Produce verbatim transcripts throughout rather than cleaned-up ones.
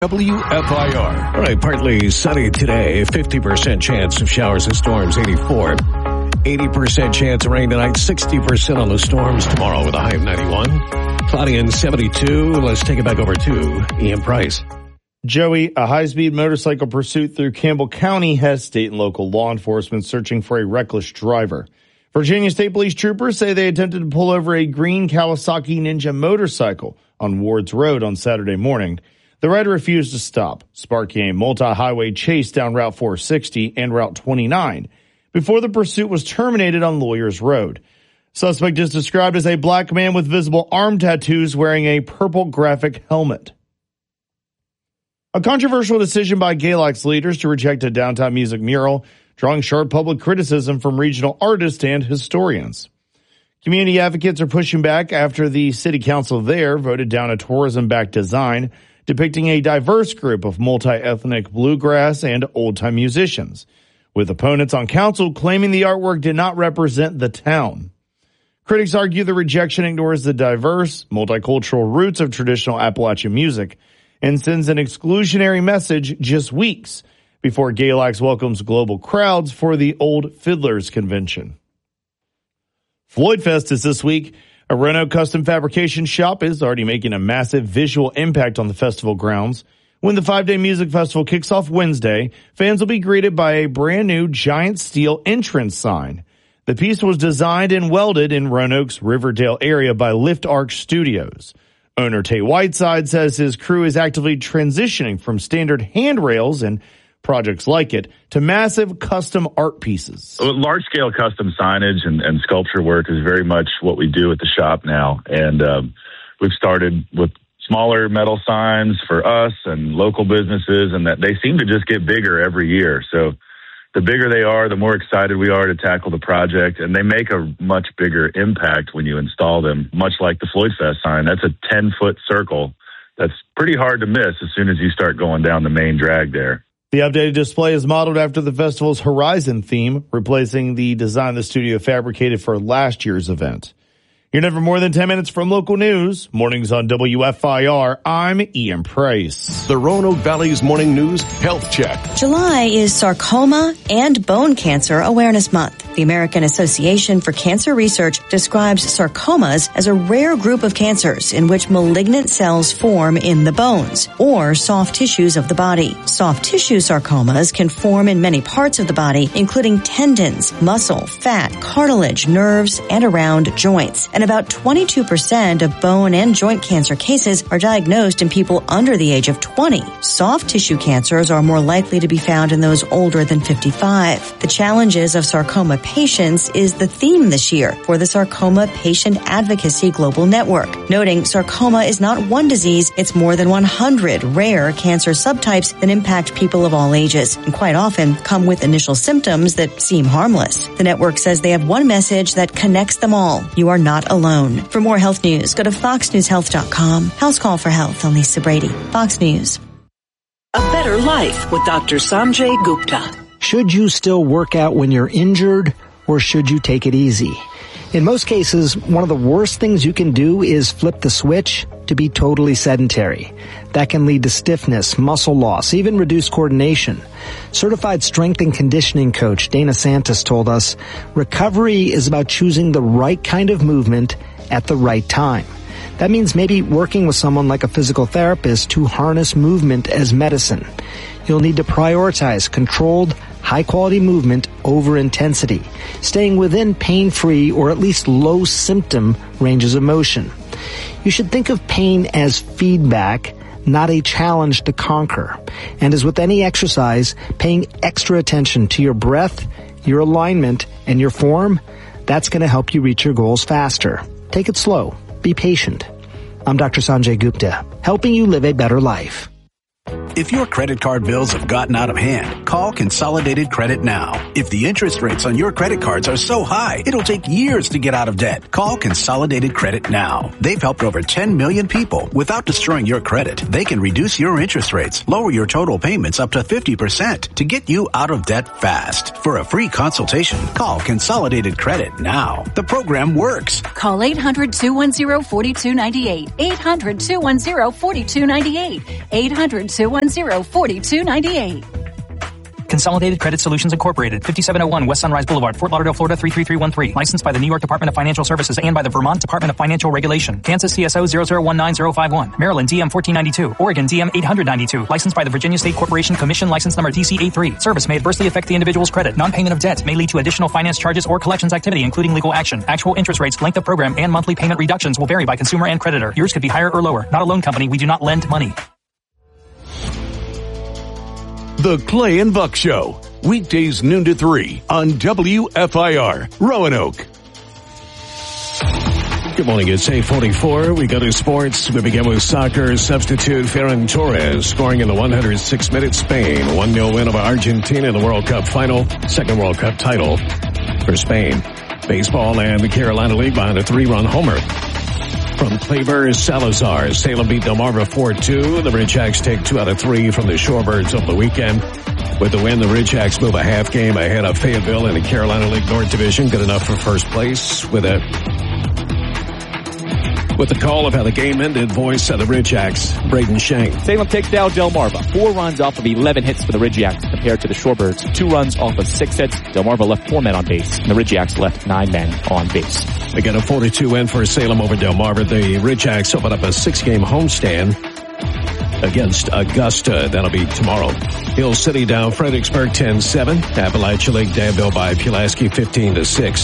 W F I R. All right, partly sunny today, fifty percent chance of showers and storms, eighty-four. eighty percent chance of rain tonight, sixty percent on the storms tomorrow with a high of ninety-one. Cloudy and seventy-two. Let's take it back over to Ian Price. Joey, a high-speed motorcycle pursuit through Campbell County has state and local law enforcement searching for a reckless driver. Virginia State Police troopers say they attempted to pull over a green Kawasaki Ninja motorcycle on Wards Road on Saturday morning. The rider refused to stop, sparking a multi-highway chase down Route four sixty and Route twenty-nine before the pursuit was terminated on Lawyers Road. Suspect is described as a black man with visible arm tattoos wearing a purple graphic helmet. A controversial decision by Gay Likes leaders to reject a downtown music mural, drawing sharp public criticism from regional artists and historians. Community advocates are pushing back after the city council there voted down a tourism-backed design depicting a diverse group of multi-ethnic bluegrass and old-time musicians, with opponents on council claiming the artwork did not represent the town. Critics argue the rejection ignores the diverse, multicultural roots of traditional Appalachian music and sends an exclusionary message just weeks before Gay Likes welcomes global crowds for the Old Fiddlers Convention. Floyd Fest is this week. A Roanoke custom fabrication shop is already making a massive visual impact on the festival grounds. When the five-day music festival kicks off Wednesday, fans will be greeted by a brand new giant steel entrance sign. The piece was designed and welded in Roanoke's Riverdale area by Lift Arc Studios. Owner Tay Whiteside says his crew is actively transitioning from standard handrails and projects like it to massive custom art pieces. Large-scale custom signage and, and sculpture work is very much what we do at the shop now. And um, we've started with smaller metal signs for us and local businesses, and that they seem to just get bigger every year. So the bigger they are, the more excited we are to tackle the project, and they make a much bigger impact when you install them, much like the Floyd Fest sign. That's a ten-foot circle that's pretty hard to miss as soon as you start going down the main drag there. The updated display is modeled after the festival's Horizon theme, replacing the design the studio fabricated for last year's event. You're never more than ten minutes from local news. Mornings on W F I R. I'm Ian Price. The Roanoke Valley's Morning News Health Check. July is Sarcoma and Bone Cancer Awareness Month. The American Association for Cancer Research describes sarcomas as a rare group of cancers in which malignant cells form in the bones or soft tissues of the body. Soft tissue sarcomas can form in many parts of the body, including tendons, muscle, fat, cartilage, nerves, and around joints. And about twenty-two percent of bone and joint cancer cases are diagnosed in people under the age of twenty. Soft tissue cancers are more likely to be found in those older than fifty-five. The challenges of sarcoma patients is the theme this year for the Sarcoma Patient Advocacy Global Network, noting sarcoma is not one disease, it's more than one hundred rare cancer subtypes that impact people of all ages and quite often come with initial symptoms that seem harmless. The network says they have one message that connects them all. You are not alone. For more health news, go to fox news health dot com. House Call for Health, I'm Lisa Brady. Fox News. A Better Life with Doctor Sanjay Gupta. Should you still work out when you're injured, or should you take it easy? In most cases, one of the worst things you can do is flip the switch to be totally sedentary. That can lead to stiffness, muscle loss, even reduced coordination. Certified strength and conditioning coach Dana Santos told us, recovery is about choosing the right kind of movement at the right time. That means maybe working with someone like a physical therapist to harness movement as medicine. You'll need to prioritize controlled, high-quality movement over intensity, staying within pain-free or at least low-symptom ranges of motion. You should think of pain as feedback, not a challenge to conquer. And as with any exercise, paying extra attention to your breath, your alignment, and your form, that's going to help you reach your goals faster. Take it slow. Be patient. I'm Doctor Sanjay Gupta, helping you live a better life. If your credit card bills have gotten out of hand, call Consolidated Credit now. If the interest rates on your credit cards are so high, it'll take years to get out of debt. Call Consolidated Credit now. They've helped over ten million people without destroying your credit. They can reduce your interest rates, lower your total payments up to fifty percent to get you out of debt fast. For a free consultation, call Consolidated Credit now. The program works. Call eight hundred, two one zero, four two nine eight. eight hundred, two one zero, four two nine eight. eight hundred, two one zero, four two nine eight. Consolidated Credit Solutions Incorporated, fifty-seven oh one West Sunrise Boulevard, Fort Lauderdale, Florida three three three one three. Licensed by the New York Department of Financial Services and by the Vermont Department of Financial Regulation. Kansas C S O zero zero one nine zero five one. Maryland D M fourteen ninety-two. Oregon D M eight ninety-two. Licensed by the Virginia State Corporation Commission. License number D C eighty-three. Service may adversely affect the individual's credit. Non-payment of debt may lead to additional finance charges or collections activity, including legal action. Actual interest rates, length of program, and monthly payment reductions will vary by consumer and creditor. Yours could be higher or lower. Not a loan company. We do not lend money. The Clay and Buck Show. Weekdays noon to three on W F I R, Roanoke. Good morning. It's eight forty-four. We go to sports. We begin with soccer. Substitute Ferran Torres scoring in the one hundred sixth minute. Spain one nil win over Argentina in the World Cup final. Second World Cup title for Spain. Baseball and the Carolina League behind a three-run homer from Claver Salazar. Salem beat Delmarva four two. The Ridgehawks take two out of three from the Shorebirds over the weekend. With the win, the Ridgehawks move a half game ahead of Fayetteville in the Carolina League North Division. Good enough for first place. With a with the call of how the game ended, voice of the Ridgehawks, Braden Shank. Salem takes down Delmarva. Four runs off of eleven hits for the Ridgehawks compared to the Shorebirds. Two runs off of six hits. Delmarva left four men on base, and the Ridgehawks left nine men on base. They get a four two win for Salem over Delmarva. The Ridgehawks open up a six-game homestand against Augusta. That'll be tomorrow. Hill City down Fredericksburg ten seven. Appalachia League Danville by Pulaski fifteen to six.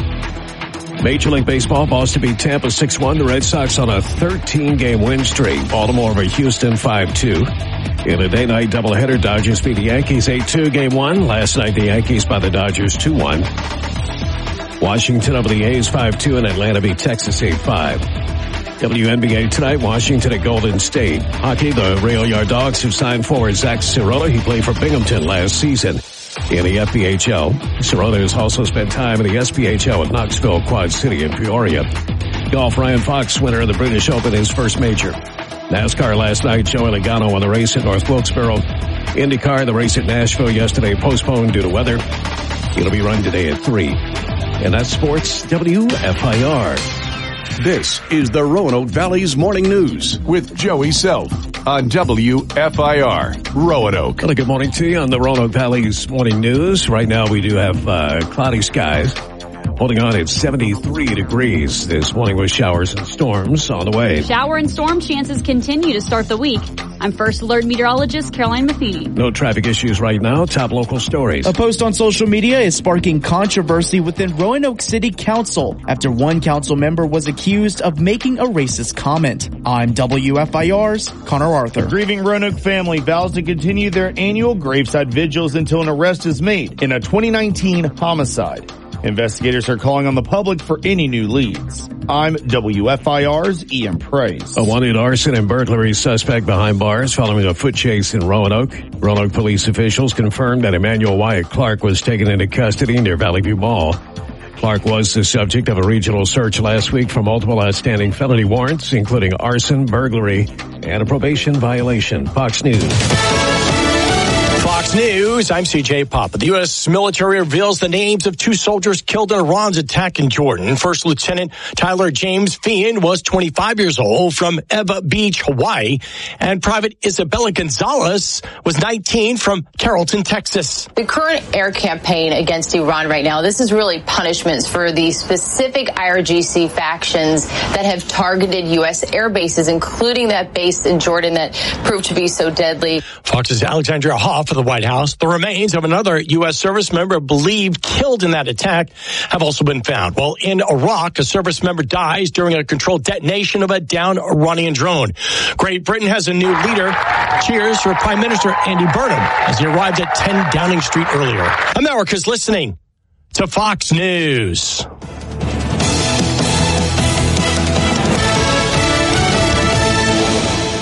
Major League Baseball, Boston beat Tampa six one. The Red Sox on a thirteen game win streak. Baltimore over Houston five two. In a day-night doubleheader, Dodgers beat the Yankees eight two game one. Last night, the Yankees by the Dodgers two one. Washington over the A's five two, and Atlanta beat Texas eight five. W N B A tonight, Washington at Golden State. Hockey, the Rail Yard Dogs have signed forward Zach Cirola. He played for Binghamton last season in the F P H L. Cirola has also spent time in the S P H L at Knoxville, Quad City, and Peoria. Golf, Ryan Fox, winner of the British Open, his first major. NASCAR last night, Joey Logano won the race at North Wilkesboro. IndyCar, the race at Nashville yesterday, postponed due to weather. It'll be run today at three. And that's sports, W F I R. This is the Roanoke Valley's Morning News with Joey Self on W F I R, Roanoke. Well, good morning to you on the Roanoke Valley's Morning News. Right now we do have uh, cloudy skies. Holding on at seventy-three degrees this morning with showers and storms on the way. Shower and storm chances continue to start the week. I'm First Alert Meteorologist Caroline Matheny. No traffic issues right now. Top local stories. A post on social media is sparking controversy within Roanoke City Council after one council member was accused of making a racist comment. I'm W F I R's Connor Arthur. The grieving Roanoke family vows to continue their annual graveside vigils until an arrest is made in a twenty nineteen homicide. Investigators are calling on the public for any new leads. I'm W F I R's Ian Price. A wanted arson and burglary suspect behind bars following a foot chase in Roanoke. Roanoke police officials confirmed that Emmanuel Wyatt Clark was taken into custody near Valley View Mall. Clark was the subject of a regional search last week for multiple outstanding felony warrants, including arson, burglary, and a probation violation. Fox News. Fox News, I'm C J Papa. The U S military reveals the names of two soldiers killed in Iran's attack in Jordan. First Lieutenant Tyler James Feehan was twenty-five years old from Eva Beach, Hawaii. And Private Isabella Gonzalez was nineteen from Carrollton, Texas. The current air campaign against Iran right now, this is really punishments for the specific I R G C factions that have targeted U S air bases, including that base in Jordan that proved to be so deadly. Fox's Alexandria Hoff of the White House. The remains of another U S service member believed killed in that attack have also been found. Well, in Iraq, a service member dies during a controlled detonation of a downed Iranian drone. Great Britain has a new leader. Cheers for Prime Minister Andy Burnham as he arrived at ten Downing Street earlier. America's listening to Fox News.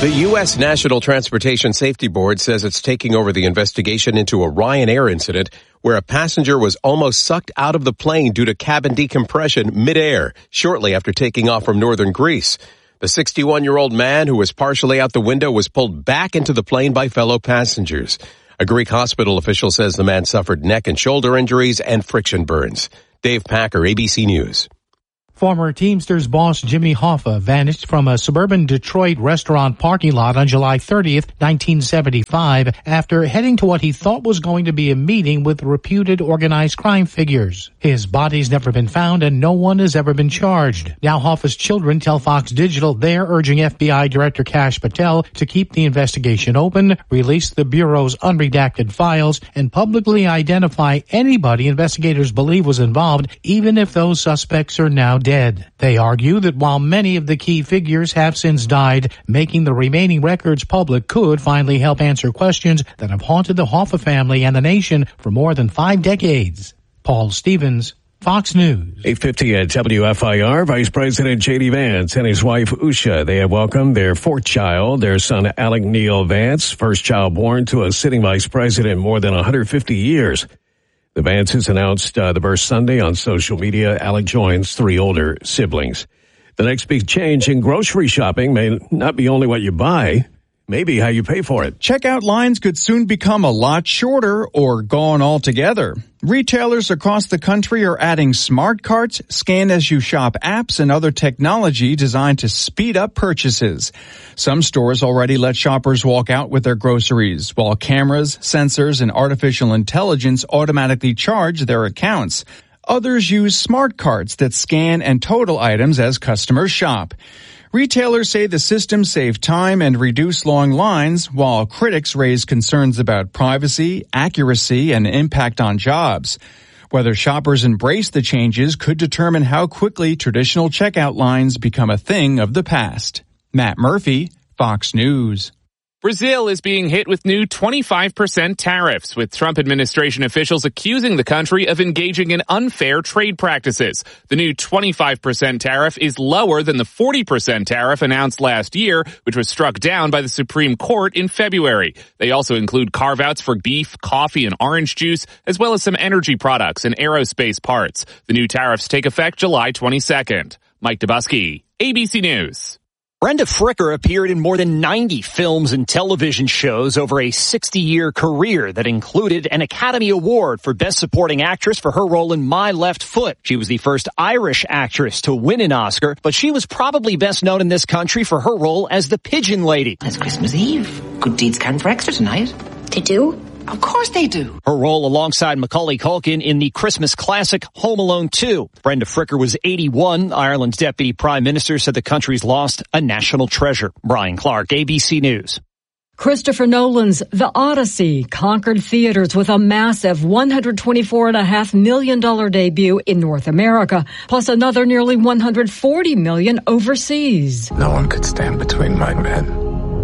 The U S. National Transportation Safety Board says it's taking over the investigation into a Ryanair incident where a passenger was almost sucked out of the plane due to cabin decompression midair shortly after taking off from northern Greece. The sixty-one-year-old man who was partially out the window was pulled back into the plane by fellow passengers. A Greek hospital official says the man suffered neck and shoulder injuries and friction burns. Dave Packer, A B C News. Former Teamsters boss Jimmy Hoffa vanished from a suburban Detroit restaurant parking lot on July thirtieth, nineteen seventy-five, after heading to what he thought was going to be a meeting with reputed organized crime figures. His body's never been found and no one has ever been charged. Now Hoffa's children tell Fox Digital they're urging F B I Director Kash Patel to keep the investigation open, release the Bureau's unredacted files, and publicly identify anybody investigators believe was involved, even if those suspects are now dead. They argue that while many of the key figures have since died, making the remaining records public could finally help answer questions that have haunted the Hoffa family and the nation for more than five decades. Paul Stevens, Fox News. eight fifty at W F I R, Vice President J D Vance and his wife Usha. They have welcomed their fourth child, their son Alec Neil Vance, first child born to a sitting vice president in more than one hundred fifty years. The Vances announced uh, the birth Sunday on social media. Alec joins three older siblings. The next big change in grocery shopping may not be only what you buy, maybe how you pay for it. Checkout lines could soon become a lot shorter or gone altogether. Retailers across the country are adding smart carts, scan-as-you-shop apps, and other technology designed to speed up purchases. Some stores already let shoppers walk out with their groceries, while cameras, sensors, and artificial intelligence automatically charge their accounts. Others use smart carts that scan and total items as customers shop. Retailers say the system saved time and reduced long lines, while critics raise concerns about privacy, accuracy, and impact on jobs. Whether shoppers embrace the changes could determine how quickly traditional checkout lines become a thing of the past. Matt Murphy, Fox News. Brazil is being hit with new twenty-five percent tariffs, with Trump administration officials accusing the country of engaging in unfair trade practices. The new twenty-five percent tariff is lower than the forty percent tariff announced last year, which was struck down by the Supreme Court in February. They also include carve-outs for beef, coffee, and orange juice, as well as some energy products and aerospace parts. The new tariffs take effect July twenty-second. Mike Dubusky, A B C News. Brenda Fricker appeared in more than ninety films and television shows over a sixty-year career that included an Academy Award for Best Supporting Actress for her role in My Left Foot. She was the first Irish actress to win an Oscar, but she was probably best known in this country for her role as the Pigeon Lady. It's Christmas Eve. Good deeds count for extra tonight. They do? Of course they do. Her role alongside Macaulay Culkin in the Christmas classic Home Alone two. Brenda Fricker was eighty-one. Ireland's deputy prime minister said the country's lost a national treasure. Brian Clark, A B C News. Christopher Nolan's The Odyssey conquered theaters with a massive one hundred twenty-four point five million dollars debut in North America, plus another nearly one hundred forty million dollars overseas. No one could stand between my men.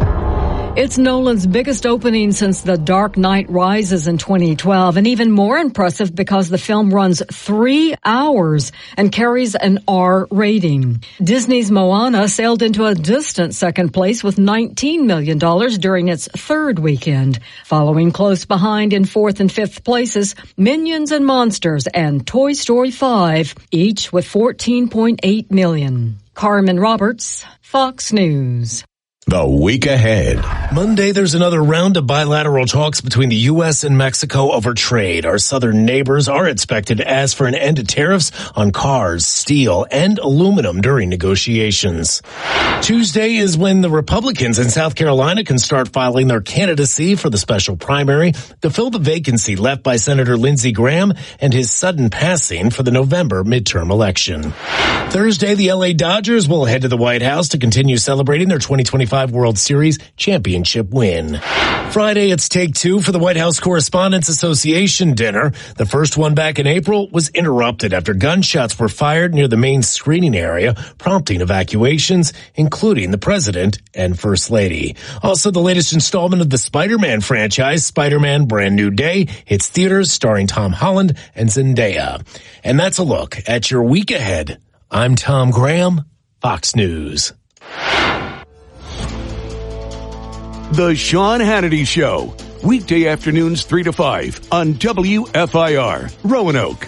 It's Nolan's biggest opening since The Dark Knight Rises in twenty twelve, and even more impressive because the film runs three hours and carries an R rating. Disney's Moana sailed into a distant second place with nineteen million dollars during its third weekend. Following close behind in fourth and fifth places, Minions and Monsters and Toy Story five, each with fourteen point eight million dollars. Carmen Roberts, Fox News. The week ahead. Monday, there's another round of bilateral talks between the U S and Mexico over trade. Our southern neighbors are expected to ask for an end to tariffs on cars, steel, and aluminum during negotiations. Tuesday is when the Republicans in South Carolina can start filing their candidacy for the special primary to fill the vacancy left by Senator Lindsey Graham and his sudden passing for the November midterm election. Thursday, the L A Dodgers will head to the White House to continue celebrating their twenty twenty-five World Series championship win. Friday, it's take two for the White House Correspondents Association dinner. The first one back in April was interrupted after gunshots were fired near the main screening area, prompting evacuations, including the president and first lady. Also, the latest installment of the Spider-Man franchise, Spider-Man Brand New Day, hits theaters starring Tom Holland and Zendaya. And that's a look at your week ahead. I'm Tom Graham, Fox News. The Sean Hannity Show. Weekday afternoons three to five on W F I R, Roanoke.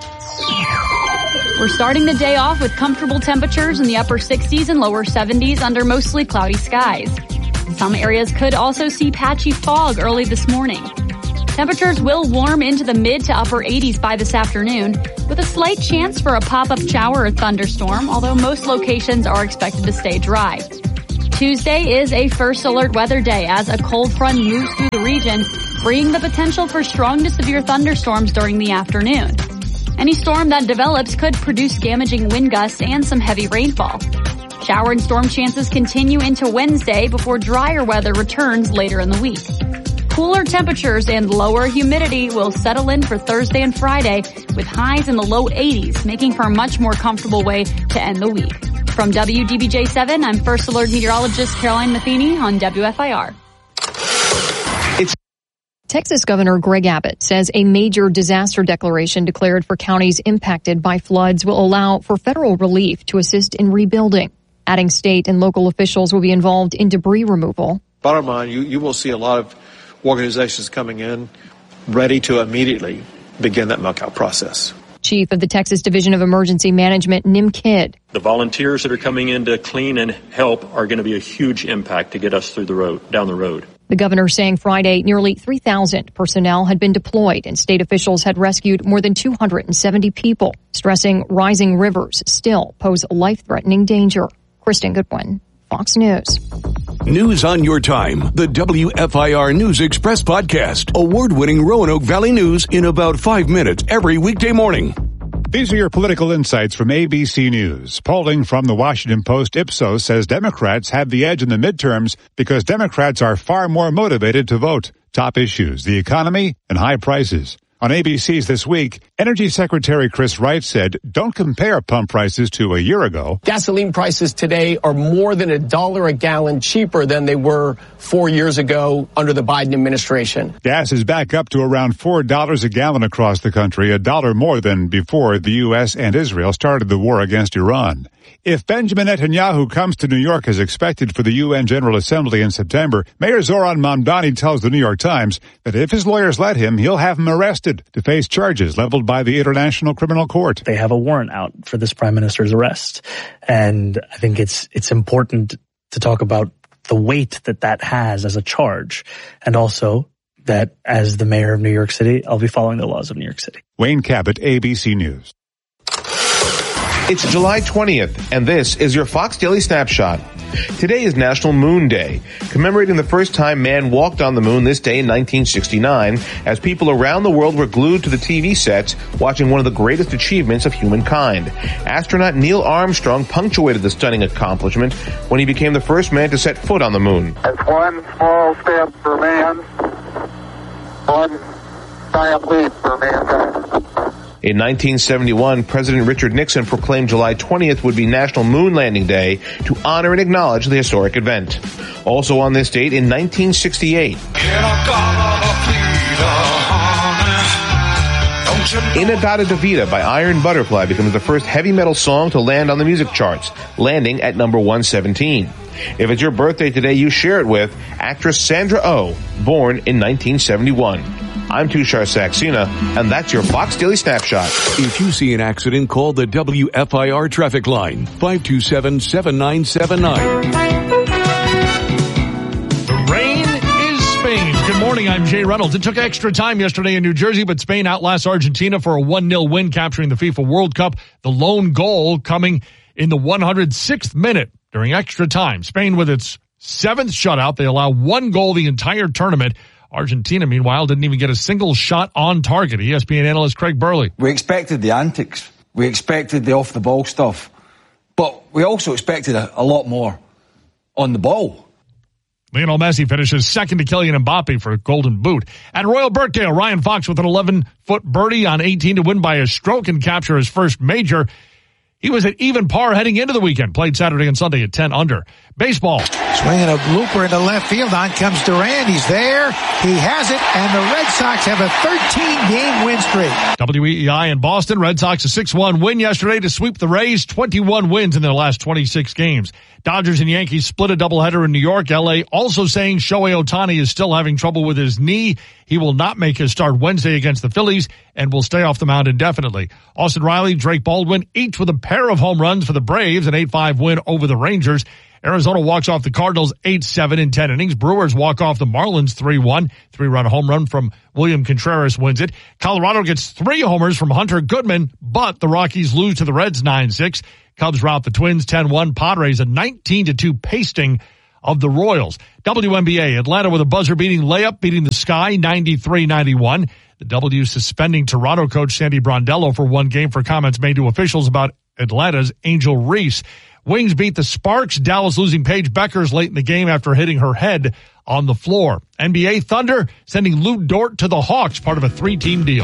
We're starting the day off with comfortable temperatures in the upper sixties and lower seventies under mostly cloudy skies. Some areas could also see patchy fog early this morning. Temperatures will warm into the mid to upper eighties by this afternoon, with a slight chance for a pop-up shower or thunderstorm, although most locations are expected to stay dry. Tuesday is a first alert weather day as a cold front moves through the region, bringing the potential for strong to severe thunderstorms during the afternoon. Any storm that develops could produce damaging wind gusts and some heavy rainfall. Shower and storm chances continue into Wednesday before drier weather returns later in the week. Cooler temperatures and lower humidity will settle in for Thursday and Friday, with highs in the low eighties, making for a much more comfortable way to end the week. From W D B J seven, I'm First Alert Meteorologist Caroline Matheny on W F I R. It's Texas Governor Greg Abbott says a major disaster declaration declared for counties impacted by floods will allow for federal relief to assist in rebuilding. Adding state and local officials will be involved in debris removal. Bottom line, you, you will see a lot of organizations coming in ready to immediately begin that milk-out process. Chief of the Texas Division of Emergency Management, Nim Kidd. The volunteers that are coming in to clean and help are going to be a huge impact to get us through the road, down the road. The governor saying Friday nearly three thousand personnel had been deployed and state officials had rescued more than two hundred seventy people, stressing rising rivers still pose life-threatening danger. Kristen Goodwin, Fox News. News on your time. The W F I R News Express podcast. Award-winning Roanoke Valley news in about five minutes every weekday morning. These are your political insights from A B C News. Polling from the Washington Post Ipsos says Democrats have the edge in the midterms because Democrats are far more motivated to vote. Top issues, the economy and high prices. On A B C's This Week, Energy Secretary Chris Wright said, don't compare pump prices to a year ago. Gasoline prices today are more than a dollar a gallon cheaper than they were four years ago under the Biden administration. Gas is back up to around four dollars a gallon across the country, a dollar more than before the U S and Israel started the war against Iran. If Benjamin Netanyahu comes to New York as expected for the U N General Assembly in September, Mayor Zoran Mamdani tells the New York Times that if his lawyers let him, he'll have him arrested to face charges leveled by the International Criminal Court. They have a warrant out for this prime minister's arrest. And I think it's it's important to talk about the weight that that has as a charge, and also that as the mayor of New York City, I'll be following the laws of New York City. Wayne Cabot, A B C News. It's July twentieth, and this is your Fox Daily Snapshot. Today is National Moon Day, commemorating the first time man walked on the moon this day in nineteen sixty-nine, as people around the world were glued to the T V sets watching one of the greatest achievements of humankind. Astronaut Neil Armstrong punctuated the stunning accomplishment when he became the first man to set foot on the moon. It's one small step for man, one giant leap for mankind. In nineteen seventy-one, President Richard Nixon proclaimed July twentieth would be National Moon Landing Day to honor and acknowledge the historic event. Also on this date, in nineteen sixty-eight, In-A-Gadda-Da-Vida by Iron Butterfly becomes the first heavy metal song to land on the music charts, landing at number one seventeen. If it's your birthday today, you share it with actress Sandra Oh, born in nineteen seventy-one. I'm Tushar Saxena, and that's your Fox Daily Snapshot. If you see an accident, call the W F I R traffic line, five two seven, seven nine seven nine. The rain is Spain. Good morning, I'm Jay Reynolds. It took extra time yesterday in New Jersey, but Spain outlasts Argentina for a one nil win, capturing the FIFA World Cup. The lone goal coming in the one hundred sixth minute during extra time. Spain with its seventh shutout. They allow one goal the entire tournament. Argentina, meanwhile, didn't even get a single shot on target. E S P N analyst Craig Burley. We expected the antics. We expected the off-the-ball stuff. But we also expected a, a lot more on the ball. Lionel Messi finishes second to Kylian Mbappe for Golden Boot. At Royal Birkdale, Ryan Fox with an eleven-foot birdie on eighteen to win by a stroke and capture his first major. He was at even par heading into the weekend. Played Saturday and Sunday at ten under. Baseball. Swinging a blooper into left field. On comes Duran. He's there. He has it. And the Red Sox have a thirteen-game win streak. W E E I in Boston. Red Sox a six one win yesterday to sweep the Rays. twenty-one wins in their last twenty-six games. Dodgers and Yankees split a doubleheader in New York. L A also saying Shohei Ohtani is still having trouble with his knee. He will not make his start Wednesday against the Phillies and will stay off the mound indefinitely. Austin Riley, Drake Baldwin, each with a pair of home runs for the Braves, an eight five win over the Rangers. Arizona walks off the Cardinals eight seven in ten innings. Brewers walk off the Marlins three one. Three-run home run from William Contreras wins it. Colorado gets three homers from Hunter Goodman, but the Rockies lose to the Reds nine six. Cubs rout the Twins ten one. Padres a nineteen to two pasting of the Royals. W N B A, Atlanta with a buzzer-beating layup, beating the Sky ninety-three ninety-one. The W suspending Toronto coach Sandy Brondello for one game for comments made to officials about Atlanta's Angel Reese. Wings beat the Sparks. Dallas losing Paige Beckers late in the game after hitting her head on the floor. N B A Thunder sending Lou Dort to the Hawks, part of a three-team deal.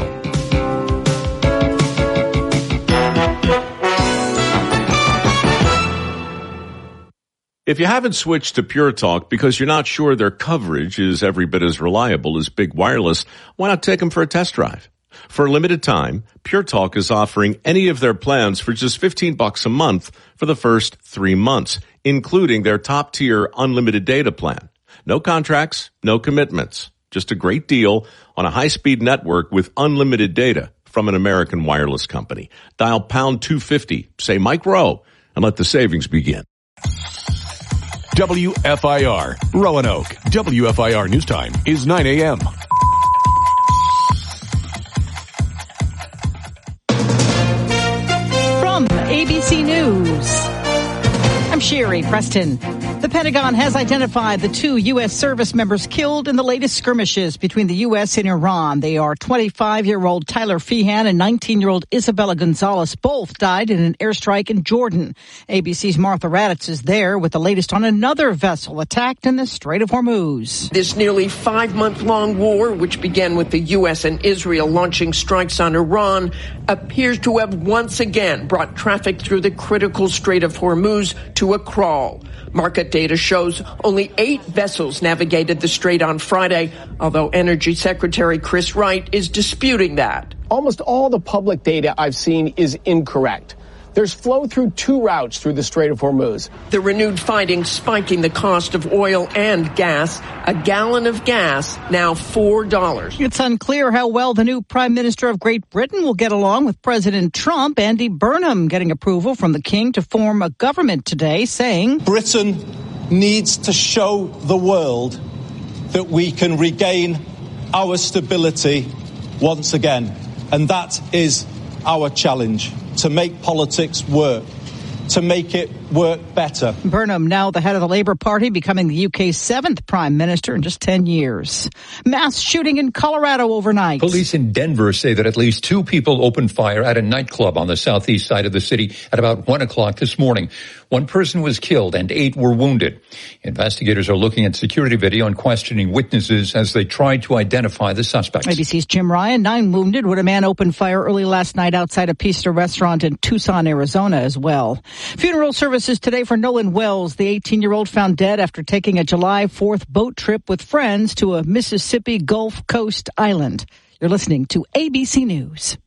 If you haven't switched to Pure Talk because you're not sure their coverage is every bit as reliable as Big Wireless, why not take them for a test drive? For a limited time, Pure Talk is offering any of their plans for just fifteen bucks a month for the first three months, including their top-tier unlimited data plan. No contracts, no commitments. Just a great deal on a high-speed network with unlimited data from an American wireless company. Dial pound two fifty, say Mike Rowe, and let the savings begin. W F I R, Roanoke. W F I R News Time is nine a.m. From A B C News, I'm Sherry Preston. The Pentagon has identified the two U S service members killed in the latest skirmishes between the U S and Iran. They are twenty-five-year-old Tyler Feehan and nineteen-year-old Isabella Gonzalez. Both died in an airstrike in Jordan. A B C's Martha Raddatz is there with the latest on another vessel attacked in the Strait of Hormuz. This nearly five-month-long war, which began with the U S and Israel launching strikes on Iran, appears to have once again brought traffic through the critical Strait of Hormuz to a crawl. Market data shows only eight vessels navigated the strait on Friday, although Energy Secretary Chris Wright is disputing that. Almost all the public data I've seen is incorrect. There's flow through two routes through the Strait of Hormuz. The renewed findings spiking the cost of oil and gas. A gallon of gas, now four dollars. It's unclear how well the new Prime Minister of Great Britain will get along with President Trump. Andy Burnham getting approval from the King to form a government today, saying Britain needs to show the world that we can regain our stability once again. And that is our challenge. To make politics work, to make it work better. Burnham, now the head of the Labour Party, becoming the U K's seventh prime minister in just ten years. Mass shooting in Colorado overnight. Police in Denver say that at least two people opened fire at a nightclub on the southeast side of the city at about one o'clock this morning. One person was killed and eight were wounded. Investigators are looking at security video and questioning witnesses as they try to identify the suspects. A B C's Jim Ryan, nine wounded when a man opened fire early last night outside a pizza restaurant in Tucson, Arizona as well. Funeral services today for Nolan Wells, the eighteen-year-old found dead after taking a July fourth boat trip with friends to a Mississippi Gulf Coast island. You're listening to A B C News.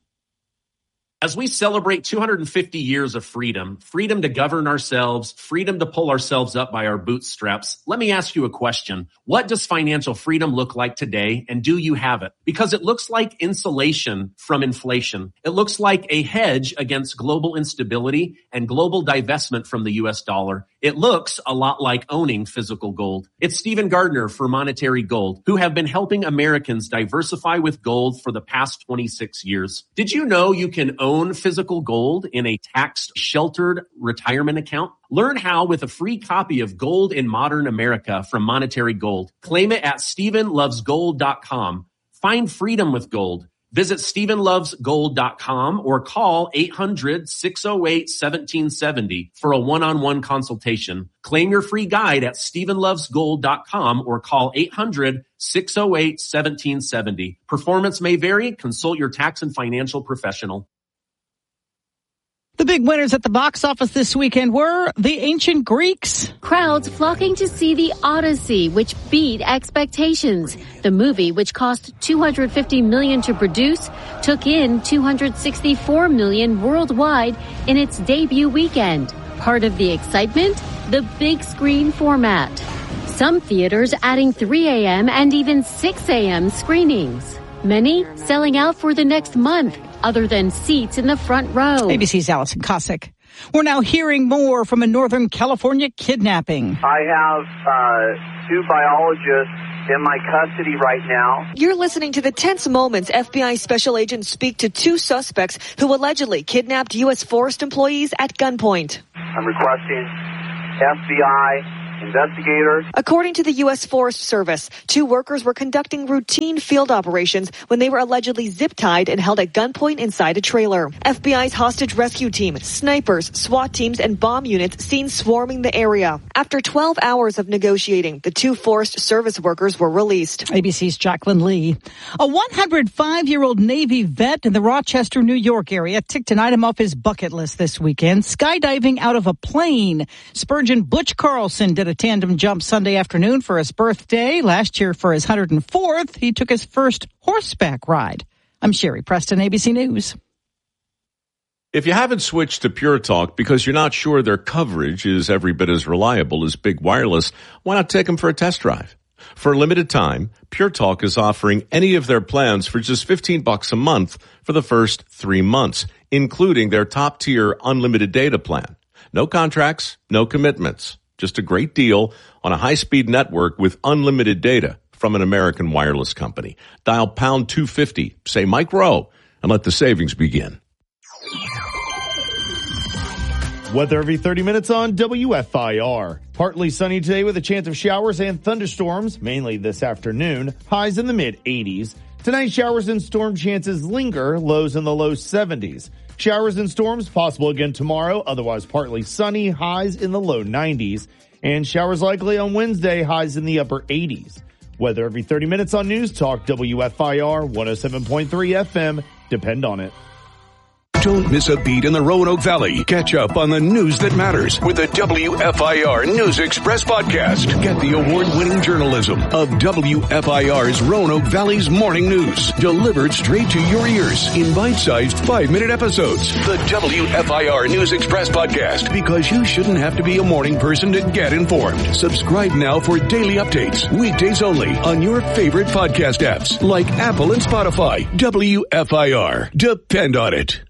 As we celebrate two hundred fifty years of freedom, freedom to govern ourselves, freedom to pull ourselves up by our bootstraps, let me ask you a question. What does financial freedom look like today, and do you have it? Because it looks like insulation from inflation. It looks like a hedge against global instability and global divestment from the U S dollar. It looks a lot like owning physical gold. It's Stephen Gardner for Monetary Gold, who have been helping Americans diversify with gold for the past twenty-six years. Did you know you can own physical gold in a tax-sheltered retirement account? Learn how with a free copy of Gold in Modern America from Monetary Gold. Claim it at Stephen Loves Gold dot com. Find freedom with gold. Visit Stephen Loves Gold dot com or call eight hundred, six oh eight, one seven seven oh for a one-on-one consultation. Claim your free guide at Stephen Loves Gold dot com or call eight hundred, six oh eight, one seven seven oh. Performance may vary. Consult your tax and financial professional. The big winners at the box office this weekend were the ancient Greeks. Crowds flocking to see The Odyssey, which beat expectations. The movie, which cost two hundred fifty million dollars to produce, took in two hundred sixty-four million dollars worldwide in its debut weekend. Part of the excitement? The big screen format. Some theaters adding three a.m. and even six a.m. screenings. Many selling out for the next month, other than seats in the front row. A B C's Allison Cossack. We're now hearing more from a Northern California kidnapping. I have uh, two biologists in my custody right now. You're listening to the tense moments F B I special agents speak to two suspects who allegedly kidnapped U S Forest employees at gunpoint. I'm requesting F B I investigators. According to the U S Forest Service, two workers were conducting routine field operations when they were allegedly zip-tied and held at gunpoint inside a trailer. F B I's hostage rescue team, snipers, SWAT teams, and bomb units seen swarming the area. After twelve hours of negotiating, the two Forest Service workers were released. A B C's Jacqueline Lee. A one hundred five-year-old Navy vet in the Rochester, New York area ticked an item off his bucket list this weekend, skydiving out of a plane. Spurgeon Butch Carlson did a tandem jump Sunday afternoon for his birthday. Last year, for his one hundred fourth, he took his first horseback ride. I'm Sherry Preston, A B C News. If you haven't switched to Pure Talk because you're not sure their coverage is every bit as reliable as Big Wireless, why not take them for a test drive? For a limited time, Pure Talk is offering any of their plans for just fifteen bucks a month for the first three months, including their top-tier unlimited data plan. No contracts, no commitments. Just a great deal on a high-speed network with unlimited data from an American wireless company. Dial pound two fifty, say Mike Rowe, and let the savings begin. Weather every thirty minutes on W F I R. Partly sunny today with a chance of showers and thunderstorms, mainly this afternoon. Highs in the mid eighties. Tonight, showers and storm chances linger, lows in the low seventies. Showers and storms possible again tomorrow, otherwise partly sunny, highs in the low nineties. And showers likely on Wednesday, highs in the upper eighties. Weather every thirty minutes on News Talk W F I R one oh seven point three F M. Depend on it. Don't miss a beat in the Roanoke Valley. Catch up on the news that matters with the W F I R News Express podcast. Get the award-winning journalism of W F I R's Roanoke Valley's morning news, delivered straight to your ears in bite-sized five-minute episodes. The W F I R News Express podcast, because you shouldn't have to be a morning person to get informed. Subscribe now for daily updates, weekdays only, on your favorite podcast apps like Apple and Spotify. W F I R. Depend on it.